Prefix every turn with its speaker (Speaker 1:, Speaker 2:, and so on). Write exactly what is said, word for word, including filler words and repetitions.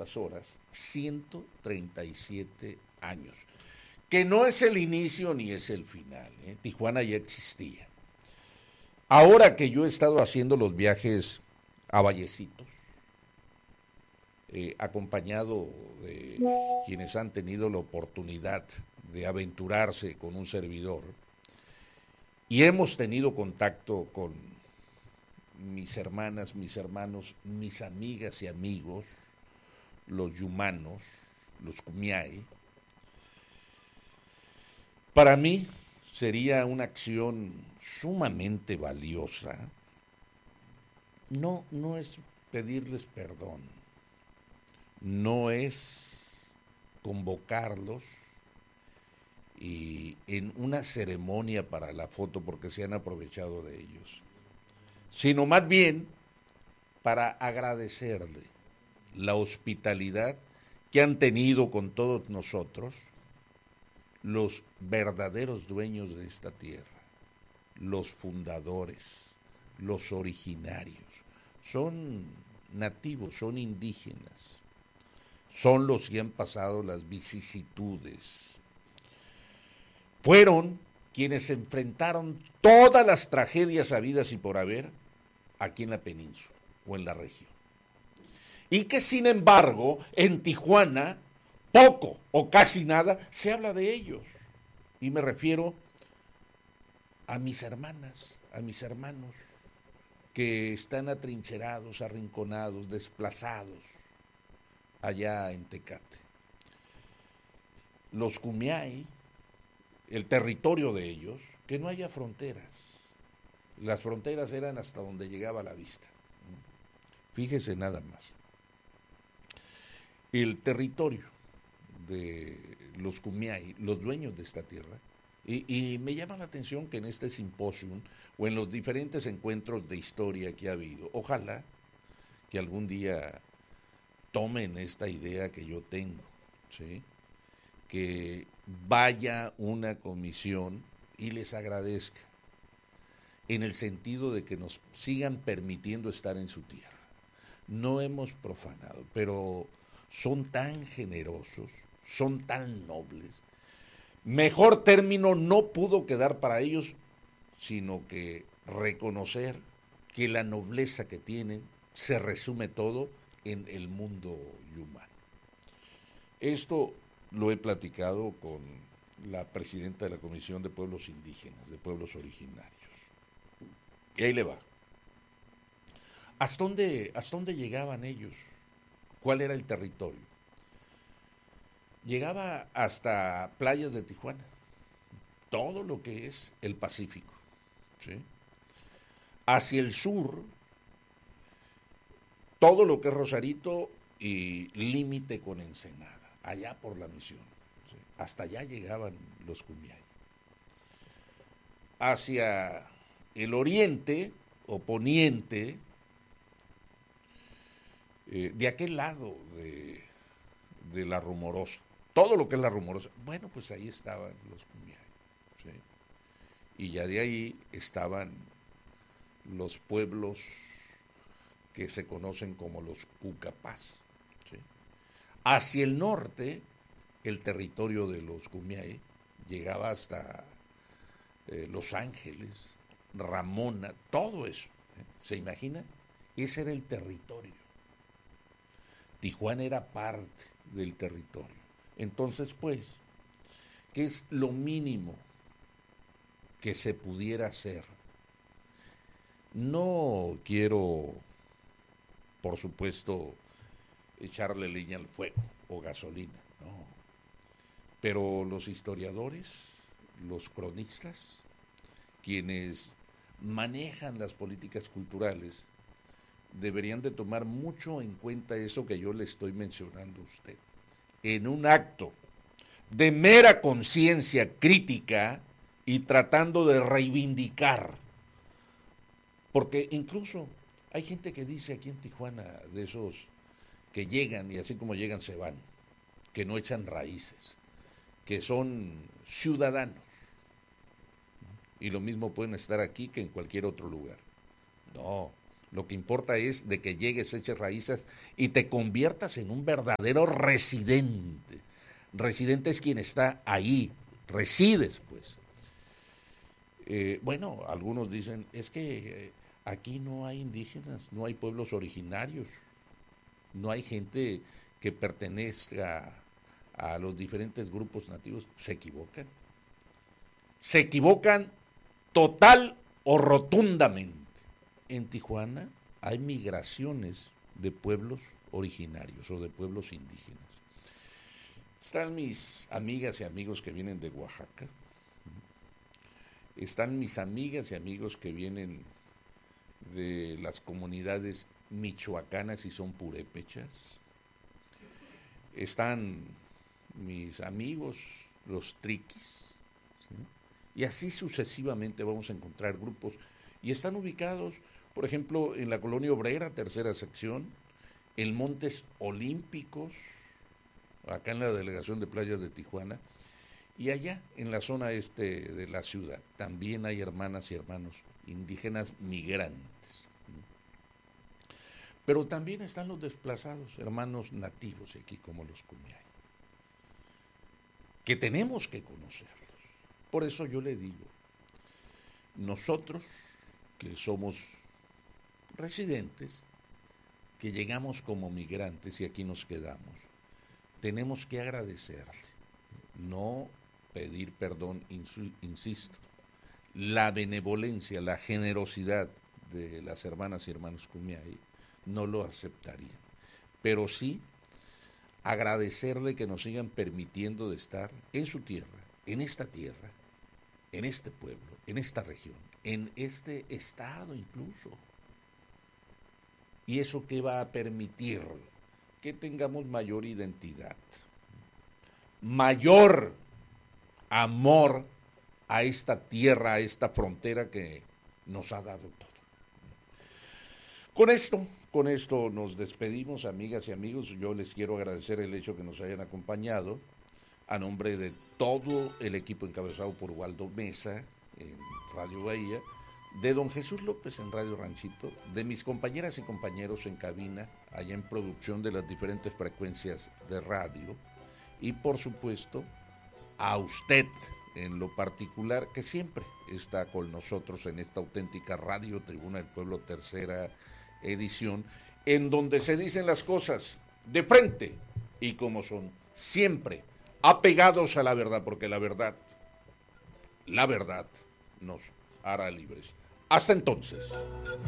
Speaker 1: estas horas ciento treinta y siete años, que no es el inicio ni es el final, ¿eh? Tijuana ya existía. Ahora que yo he estado haciendo los viajes a Vallecitos, eh, acompañado de quienes han tenido la oportunidad de aventurarse con un servidor, y hemos tenido contacto con mis hermanas, mis hermanos, mis amigas y amigos, los yumanos, los kumiai. Para mí sería una acción sumamente valiosa. No, no es pedirles perdón, no es convocarlos y en una ceremonia para la foto porque se han aprovechado de ellos, sino más bien para agradecerle la hospitalidad que han tenido con todos nosotros los verdaderos dueños de esta tierra, los fundadores, los originarios. Son nativos, son indígenas, son los que han pasado las vicisitudes. Fueron quienes enfrentaron todas las tragedias habidas y por haber aquí en la península o en la región. Y que sin embargo en Tijuana poco o casi nada se habla de ellos. Y me refiero a mis hermanas, a mis hermanos que están atrincherados, arrinconados, desplazados allá en Tecate. Los kumiai, el territorio de ellos, que no haya fronteras. Las fronteras eran hasta donde llegaba la vista. Fíjese nada más. El territorio de los kumiai, los dueños de esta tierra, y, y me llama la atención que en este simposium o en los diferentes encuentros de historia que ha habido, ojalá que algún día tomen esta idea que yo tengo, ¿sí? Que vaya una comisión y les agradezca, en el sentido de que nos sigan permitiendo estar en su tierra. No hemos profanado, pero son tan generosos, son tan nobles. Mejor término no pudo quedar para ellos, sino que reconocer que la nobleza que tienen se resume todo en el mundo yumano. Esto lo he platicado con la presidenta de la Comisión de Pueblos Indígenas, de Pueblos Originarios. Y ahí le va. ¿Hasta dónde, hasta dónde llegaban ellos? ¿Cuál era el territorio? Llegaba hasta playas de Tijuana, todo lo que es el Pacífico, ¿sí? Hacia el sur, todo lo que es Rosarito y límite con Ensenada, allá por la Misión, ¿sí? Hasta allá llegaban los kumiai. Hacia el oriente o poniente, eh, de aquel lado de, de la Rumorosa, todo lo que es la Rumorosa, bueno, pues ahí estaban los kumiai, ¿sí? Y ya de ahí estaban los pueblos que se conocen como los Cucapás, ¿sí? Hacia el norte, el territorio de los kumiai llegaba hasta eh, Los Ángeles, Ramona, todo eso, ¿eh? ¿Se imagina? Ese era el territorio. Tijuana era parte del territorio. Entonces, pues, ¿qué es lo mínimo que se pudiera hacer? No quiero, por supuesto, echarle leña al fuego o gasolina, no. Pero los historiadores, los cronistas, quienes manejan las políticas culturales, deberían de tomar mucho en cuenta eso que yo le estoy mencionando a usted. En un acto de mera conciencia crítica y tratando de reivindicar. Porque incluso hay gente que dice aquí en Tijuana, de esos que llegan y así como llegan se van, que no echan raíces, que son ciudadanos. Y lo mismo pueden estar aquí que en cualquier otro lugar. No, Lo que importa es de que llegues, eches raíces y te conviertas en un verdadero residente. Residente es quien está ahí, resides pues. Eh, bueno, algunos dicen, es que eh, aquí no hay indígenas, no hay pueblos originarios, no hay gente que pertenezca a, a los diferentes grupos nativos. Se equivocan. Se equivocan total o rotundamente. En Tijuana hay migraciones de pueblos originarios o de pueblos indígenas. Están mis amigas y amigos que vienen de Oaxaca. Están mis amigas y amigos que vienen de las comunidades michoacanas y son purépechas. Están mis amigos, los triquis, ¿sí? Y así sucesivamente vamos a encontrar grupos. Y están ubicados, por ejemplo, en la Colonia Obrera, tercera sección, en Montes Olímpicos, acá en la delegación de playas de Tijuana, y allá en la zona este de la ciudad también hay hermanas y hermanos indígenas migrantes. Pero también están los desplazados, hermanos nativos aquí como los Kumeyaay, que tenemos que conocerlos. Por eso yo le digo, nosotros que somos residentes, que llegamos como migrantes y aquí nos quedamos, tenemos que agradecerle, no pedir perdón, insisto, la benevolencia, la generosidad de las hermanas y hermanos Kumeyaay no lo aceptarían, pero sí agradecerle que nos sigan permitiendo de estar en su tierra, en esta tierra, en este pueblo, en esta región, en este estado incluso. ¿Y eso qué va a permitir? Que tengamos mayor identidad, mayor amor a esta tierra, a esta frontera que nos ha dado todo. Con esto, con esto nos despedimos, amigas y amigos. Yo les quiero agradecer el hecho que nos hayan acompañado a nombre de todo el equipo encabezado por Waldo Mesa en Radio Bahía, de don Jesús López en Radio Ranchito, de mis compañeras y compañeros en cabina, allá en producción de las diferentes frecuencias de radio, y por supuesto a usted en lo particular que siempre está con nosotros en esta auténtica Radio Tribuna del Pueblo, tercera edición, en donde se dicen las cosas de frente y como son, siempre apegados a la verdad, porque la verdad, la verdad nos hará libres. Hasta entonces.